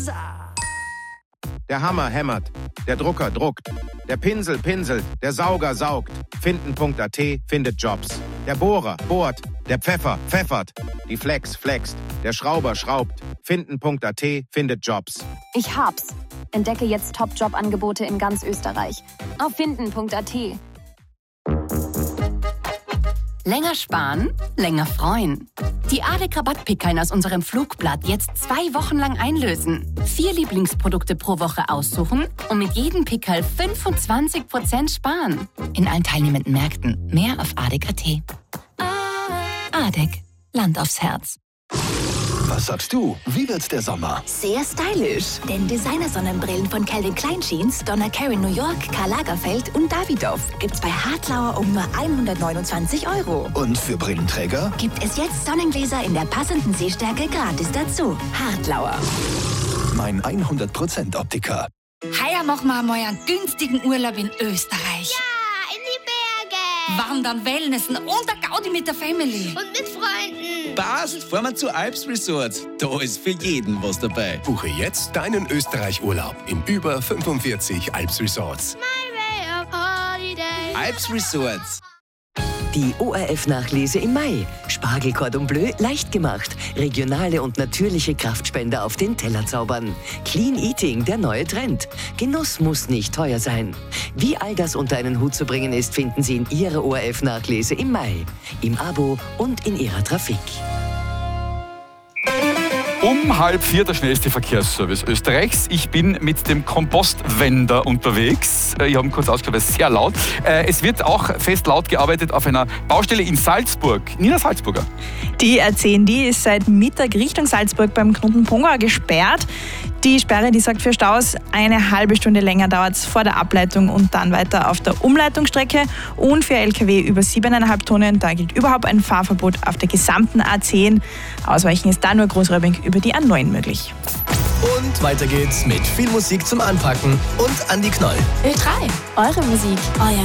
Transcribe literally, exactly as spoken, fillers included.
Der Hammer hämmert, der Drucker druckt, der Pinsel pinselt, der Sauger saugt. Finden Punkt A T findet Jobs. Der Bohrer bohrt, der Pfeffer pfeffert, die Flex flext, der Schrauber schraubt. Finden Punkt A T findet Jobs. Ich hab's. Entdecke jetzt Top-Job-Angebote in ganz Österreich. Auf finden Punkt A T. Länger sparen, länger freuen. Die A D E C-Rabattpickeln aus unserem Flugblatt jetzt zwei Wochen lang einlösen. Vier Lieblingsprodukte pro Woche aussuchen und mit jedem Pickel fünfundzwanzig Prozent sparen. In allen teilnehmenden Märkten. Mehr auf A D E C Punkt A T. A D E C. Land aufs Herz. Was sagst du? Wie wird der Sommer? Sehr stylisch. Denn Designer-Sonnenbrillen von Calvin Klein Jeans, Donna Karan New York, Karl Lagerfeld und Davidoff gibt's bei Hartlauer um nur hundertneunundzwanzig Euro. Und für Brillenträger? Gibt es jetzt Sonnengläser in der passenden Sehstärke gratis dazu. Hartlauer. Mein hundert Prozent Optiker. Heuer machen wir einmal einen günstigen Urlaub in Österreich. Ja, in die Berge. Wandern, Wellnessen und der Gaudi mit der Family. Und mit Freunden. Passt, fahren wir zu Alps Resort. Da ist für jeden was dabei. Buche jetzt deinen Österreich-Urlaub in über fünfundvierzig Alps Resorts. My way of holiday. Alps Resorts. Die O R F-Nachlese im Mai. Spargel Cordon Bleu leicht gemacht. Regionale und natürliche Kraftspender auf den Teller zaubern. Clean Eating, der neue Trend. Genuss muss nicht teuer sein. Wie all das unter einen Hut zu bringen ist, finden Sie in Ihrer O R F-Nachlese im Mai. Im Abo und in Ihrer Trafik. Um halb vier der schnellste Verkehrsservice Österreichs. Ich bin mit dem Kompostwender unterwegs. Ich habe ihn kurz ausgeschaut, es ist sehr laut. Es wird auch fest laut gearbeitet auf einer Baustelle in Salzburg. Nina Salzburger. Die A zehn, die ist seit Mittag Richtung Salzburg beim Knoten-Pongauer gesperrt. Die Sperre, die sorgt für Staus. Eine halbe Stunde länger dauert es vor der Ableitung und dann weiter auf der Umleitungsstrecke. Und für L K W über siebeneinhalb Tonnen, da gilt überhaupt ein Fahrverbot auf der gesamten A zehn. Ausweichen ist da nur großräumig über die A neun möglich. Und weiter geht's mit viel Musik zum Anpacken und Andi Knoll. Ö drei, eure Musik, euer